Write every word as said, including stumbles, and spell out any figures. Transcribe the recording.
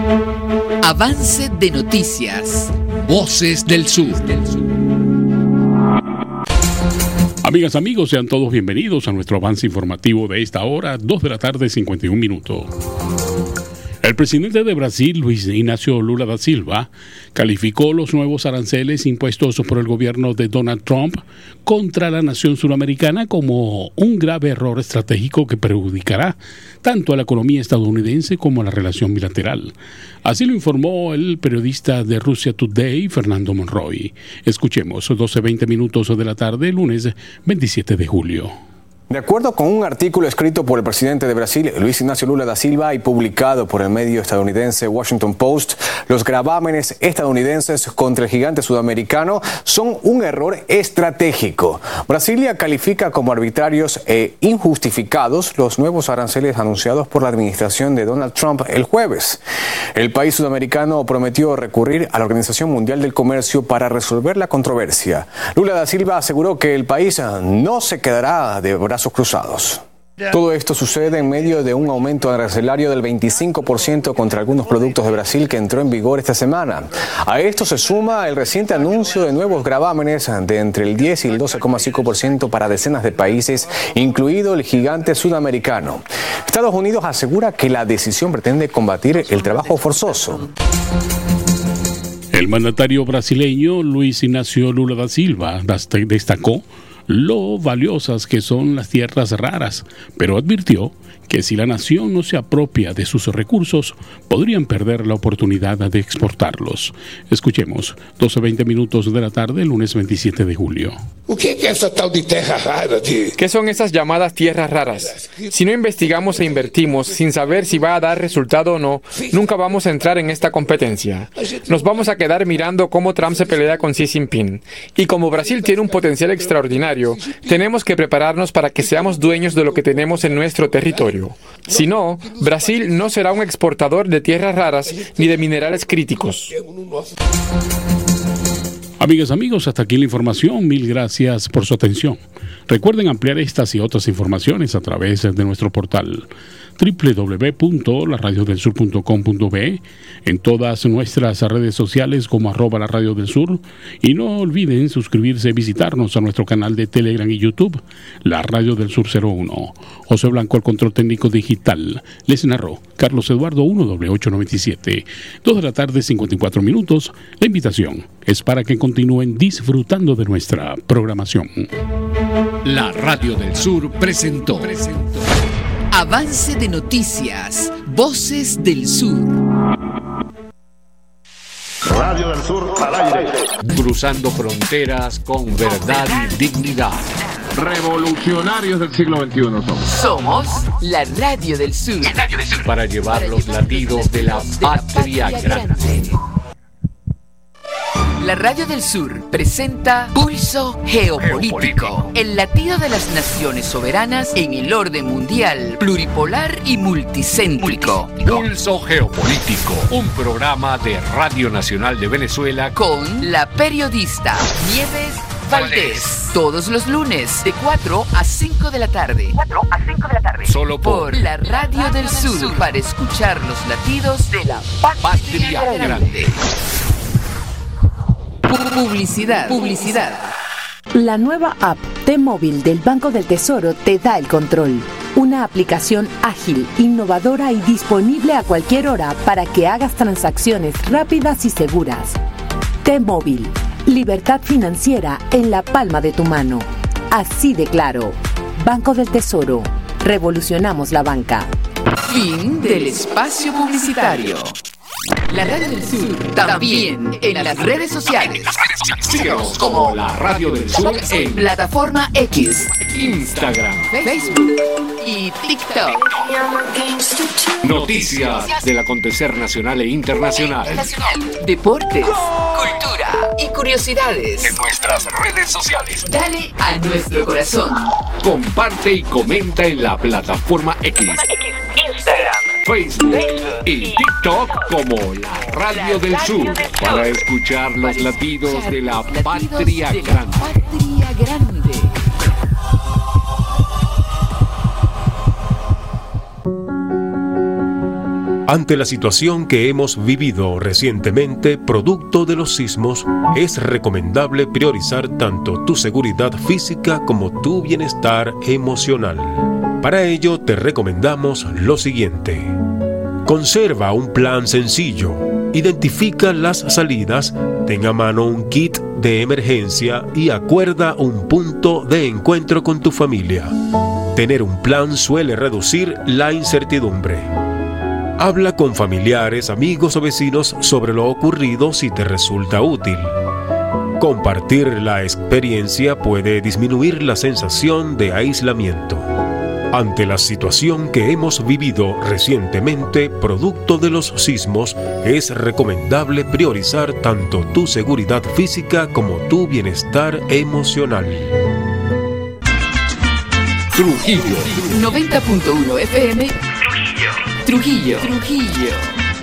Avance de noticias. Voces del Sur. Amigas, amigos, sean todos bienvenidos a nuestro avance informativo de esta hora, dos de la tarde, cincuenta y un minutos. El presidente de Brasil, Luis Ignacio Lula da Silva, calificó los nuevos aranceles impuestos por el gobierno de Donald Trump contra la nación suramericana como un grave error estratégico que perjudicará tanto a la economía estadounidense como a la relación bilateral. Así lo informó el periodista de Russia Today, Fernando Monroy. Escuchemos, doce veinte minutos de la tarde, lunes veintisiete de julio. De acuerdo con un artículo escrito por el presidente de Brasil, Luis Ignacio Lula da Silva, y publicado por el medio estadounidense Washington Post, los gravámenes estadounidenses contra el gigante sudamericano son un error estratégico. Brasilia califica como arbitrarios e injustificados los nuevos aranceles anunciados por la administración de Donald Trump el jueves. El país sudamericano prometió recurrir a la Organización Mundial del Comercio para resolver la controversia. Lula da Silva aseguró que el país no se quedará de brazos cruzados. Todo esto sucede en medio de un aumento arancelario del veinticinco por ciento contra algunos productos de Brasil que entró en vigor esta semana. A esto se suma el reciente anuncio de nuevos gravámenes de entre el diez y el doce coma cinco por ciento para decenas de países, incluido el gigante sudamericano. Estados Unidos asegura que la decisión pretende combatir el trabajo forzoso. El mandatario brasileño Luis Ignacio Lula da Silva destacó lo valiosas que son las tierras raras, pero advirtió que si la nación no se apropia de sus recursos, podrían perder la oportunidad de exportarlos. Escuchemos, doce veinte minutos de la tarde, lunes veintisiete de julio. ¿Qué son esas llamadas tierras raras? Si no investigamos e invertimos sin saber si va a dar resultado o no, nunca vamos a entrar en esta competencia. Nos vamos a quedar mirando cómo Trump se pelea con Xi Jinping. Y como Brasil tiene un potencial extraordinario, tenemos que prepararnos para que seamos dueños de lo que tenemos en nuestro territorio. Si no, Brasil no será un exportador de tierras raras ni de minerales críticos. Amigas, amigos, hasta aquí la información. Mil gracias por su atención. Recuerden ampliar estas y otras informaciones a través de nuestro portal doble u doble u doble u punto la radio del sur punto com punto be, en todas nuestras redes sociales como arroba la radio del sur, y no olviden suscribirse y visitarnos a nuestro canal de Telegram y YouTube, La Radio del Sur cero uno. José Blanco al control técnico digital. Les narró Carlos Eduardo uno doble ocho noventa y siete. dos de la tarde, cincuenta y cuatro minutos. La invitación es para que continúen disfrutando de nuestra programación. La Radio del Sur presentó, presentó. Avance de noticias. Voces del Sur. Radio del Sur al aire. Cruzando fronteras con verdad y dignidad. Revolucionarios del siglo veintiuno somos. Somos la Radio del Sur. La Radio del Sur. Para llevar los latidos de la patria grande. La Radio del Sur presenta Pulso Geopolítico, Geopolítico, el latido de las naciones soberanas en el orden mundial, pluripolar y multicéntrico. Pulso Geopolítico, un programa de Radio Nacional de Venezuela con la periodista Nieves Valdés. Todos los lunes de cuatro a cinco de la tarde. cuatro a cinco de la tarde. Solo por, por la Radio, Radio del, del Sur, Sur, para escuchar los latidos de la patria, patria grande. grande. Publicidad. Publicidad. La nueva app T-Móvil del Banco del Tesoro te da el control. Una aplicación ágil, innovadora y disponible a cualquier hora para que hagas transacciones rápidas y seguras. T-Móvil. Libertad financiera en la palma de tu mano. Así de claro. Banco del Tesoro. Revolucionamos la banca. Fin del espacio publicitario. La Radio del Sur, también en las redes sociales. Síguenos como La Radio del Sur en plataforma X, Instagram, Facebook y TikTok. Noticias del acontecer nacional e internacional. Deportes, cultura y curiosidades en nuestras redes sociales. Dale a nuestro corazón. Comparte y comenta en la plataforma X, Instagram, Facebook y TikTok como La Radio del Sur, para escuchar los latidos de la patria grande. Patria grande. Ante la situación que hemos vivido recientemente, producto de los sismos, es recomendable priorizar tanto tu seguridad física como tu bienestar emocional. Para ello, te recomendamos lo siguiente. Conserva un plan sencillo. Identifica las salidas, ten a mano un kit de emergencia y acuerda un punto de encuentro con tu familia. Tener un plan suele reducir la incertidumbre. Habla con familiares, amigos o vecinos sobre lo ocurrido si te resulta útil. Compartir la experiencia puede disminuir la sensación de aislamiento. Ante la situación que hemos vivido recientemente, producto de los sismos, es recomendable priorizar tanto tu seguridad física como tu bienestar emocional. Trujillo noventa punto uno F M. Trujillo. Trujillo. Trujillo.